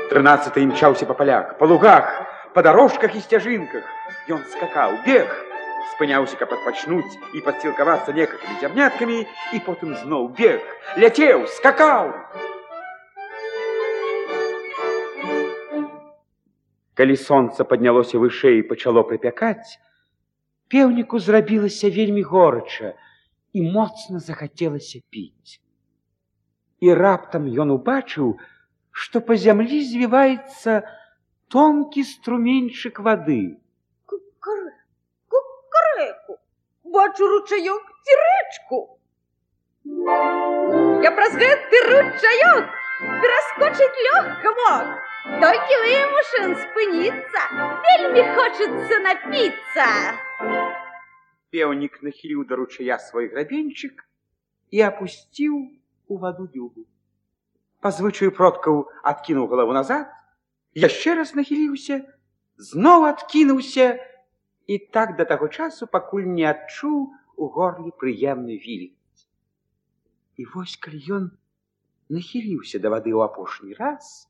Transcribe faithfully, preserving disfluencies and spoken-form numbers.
Тринадцатый мчаўся па палях, па лугах, па дарожках і сцяжынках. Ён скакаў, бег, спыняўся, каб адпачнуць і падсілкавацца некалькімі зярняткамі, і потым зноў бег, ляцеў, скакаў. Калі сонца паднялося вышэй і пачало прыпякаць, пеўніку зрабілася вельмі горача і моцна захацелася піць. І раптам ён убачыў, што па зямлі звіваецца тонкі струменьчык вады. Кукарэку, кукарэку, бачу ручаёк ці рэчку. Я праз гэты ручаёк пераскочыць лёгка мог. Толькі вымушан спыніцца, вельмі хочацца напіцца. Пеўнік нахіліў да ручая свой грабеньчык і апусціў у ваду дзюбу. Па звычаю продкаў адкінуў галаву назад, яшчэ раз нахіліўся, зноў адкінуўся і так да таго часу, пакуль не адчуў у горле прыемны вільгаць. І вось калі ён нахіліўся да вады ў апошні раз,